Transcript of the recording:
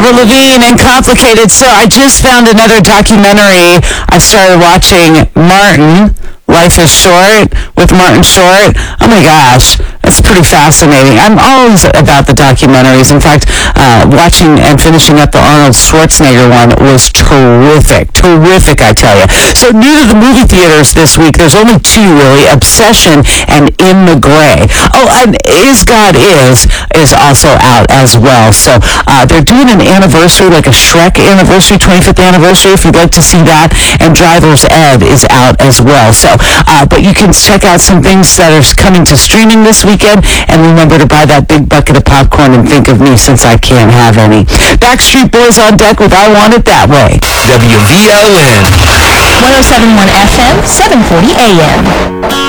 Barbara Levine and Complicated. So I just found another documentary. I started watching Martin, Life is Short, with Martin Short. Oh my gosh, that's pretty fascinating. I'm always about the documentaries. In fact, watching and finishing up the Arnold Schwarzenegger one was terrific. Terrific, I tell you. So new to the movie theaters this week, there's only two really, Obsession and In the Gray. Oh, and Is God is also out as well. So they're doing an anniversary, like a Shrek anniversary, 25th anniversary, if you'd like to see that. And Driver's Ed is out as well. So, but you can check out some things that are coming to streaming this weekend. And remember to buy that big bucket of popcorn and think of me since I can't have any. Backstreet Boys on deck with I Want It That Way. WVLN 107.1 FM, 740 AM.